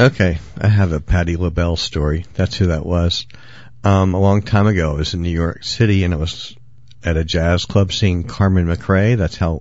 Okay, I have a Patti LaBelle story. That's who that was. A long time ago, I was in New York City, and it was at a jazz club seeing Carmen McRae. That's how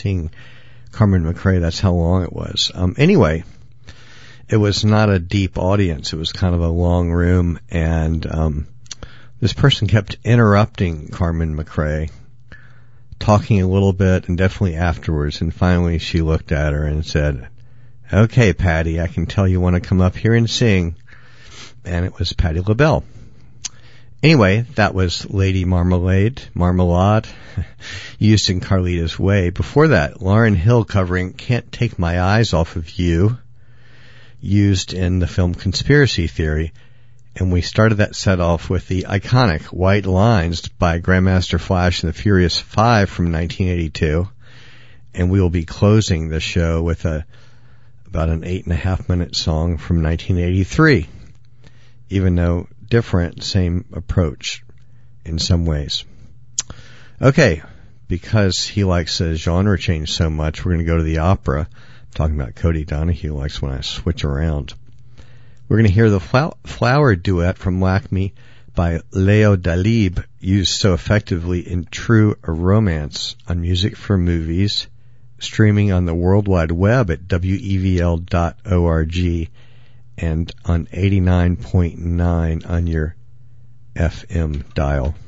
long it was. Anyway, it was not a deep audience. It was kind of a long room, and this person kept interrupting Carmen McRae, talking a little bit, and definitely afterwards. And finally, she looked at her and said, "Okay, Patti, I can tell you want to come up here and sing." And it was Patti LaBelle. Anyway, that was Lady Marmalade, used in Carlita's Way. Before that, Lauryn Hill covering Can't Take My Eyes Off of You, used in the film Conspiracy Theory. And we started that set off with the iconic White Lines by Grandmaster Flash and the Furious Five from 1982. And we will be closing the show with about an 8.5-minute song from 1983. Even though different, same approach in some ways. Okay, because he likes a genre change so much, we're going to go to the opera. I'm talking about Cody Donahue likes when I switch around. We're going to hear the Flower Duet from LACME by Leo Dalib, used so effectively in True Romance on Music for Movies, streaming on the World Wide Web at wevl.org and on 89.9 on your FM dial.